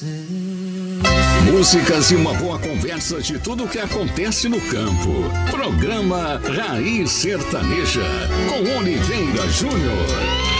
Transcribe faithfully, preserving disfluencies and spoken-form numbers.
Músicas e uma boa conversa de tudo o que acontece no campo. Programa Raiz Sertaneja, com Oliveira Júnior.